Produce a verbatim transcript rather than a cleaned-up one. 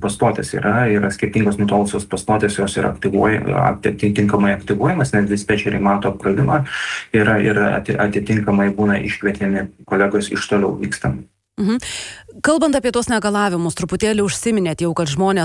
pastotės yra, yra skirtingos nutolusios pastotės, jos yra aktyvuoja, atitinkamai aktyvuojamas, net dispečeriai mato apkrovimą yra ir atitinkamai būna iškvietėmi kolegos iš toliau vykstam. Mhm. Kalbant apie tos negalavimus, truputėlį užsiminėt jau, kad žmonės